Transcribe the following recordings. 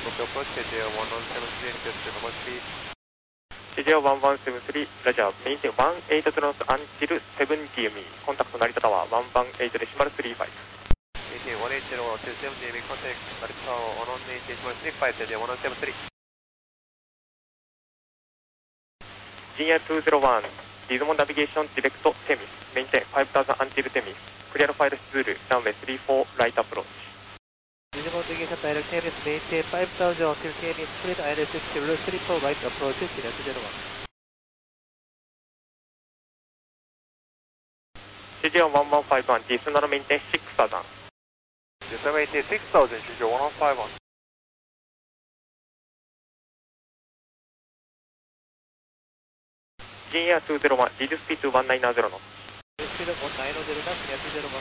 Tokyo approach, CJ1173, just normal speed. CJ1173, Roger, maintain 180 knots until 7 GME. Contact Narita Tower, 118 decimal 35. Maintain 180 to 7 GME, contact Narita Tower, 118 decimal 35, CJ1173. Junior 201, Dismo Navigation Direct Temis, maintain 5000 until Temis. Clear file Zulu, runway 34, right approach. Dismo Navigation Direct Temis, maintain 5000 until Temis, clear ILS Zulu 34, right approach, Junior 201. CJ1151, Dismo maintain 6000. Dismo maintain 6000, CJ1151. Junior 201, reduce speed to 190 knots. Speed 190 knots, Junior 201.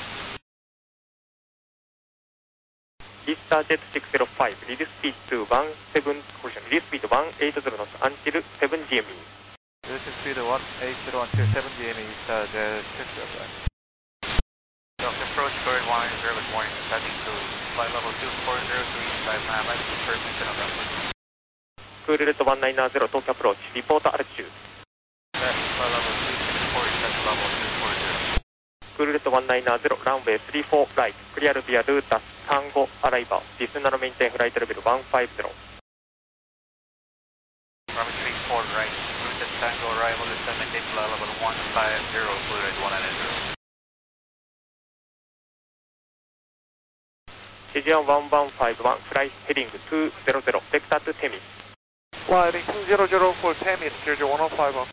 Easter Jet 605, reduce speed to 17, reduce speed 180 knots until 7 GME. Reduce speed 180 until 7 GME, Easter Jet 605. Approach current 190 with warning, setting to flight level 2403, Miami, first mission of approach. Cool Route 190, Tokyo approach, report altitude. Flight level 264, set level 240. Cool Route 190, runway 34 right, clear via Rutas Tango arrival, Dismo maintain flight level 150. Runway 34 right, Rutas Tango arrival, maintain flight level 150, Cool Route 190. CJ1151, fly heading 200, vector to Temis. Flying 200 for Temis, CJ1151.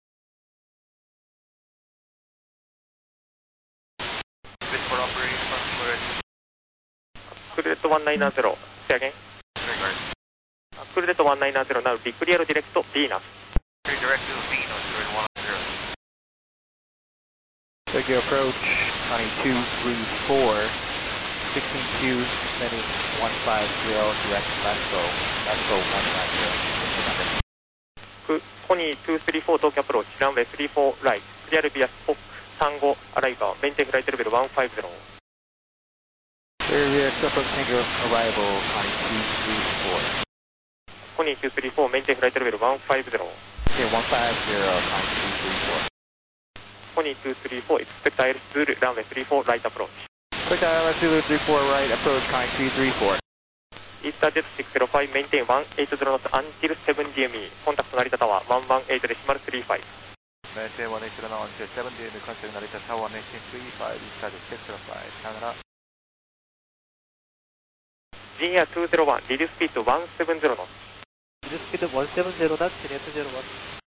For operation, Cool Route 190, say again. Cool Route 190, now declare direct Venus. Redirect to Venus, 190. Tokyo approach, 2234, 16Q, heading 150, direct Lasco, Lasco 150. Pony 234 Tokyo approach, runway 34 right, clear via Spock Tango arrival, maintain flight level 150. Clear via Spock Tango arrival, 2234. Pony 234, maintain flight level 150. Okay, 150, 2234. Pony 234, expect ILS Zulu, runway 34 right approach. Quick ILS Zulu 34 right, approach 9234. Easter Jet 605, maintain 180 knots until 7 GME. Contact Narita Tower, 118 decimal 35. Maintain 180 knots until 7 GME, contact Narita Tower 1835, Easter Jet 605, Canada. Junior 201, reduce speed to 170 knots. Reduce speed 170 knots, Junior 201.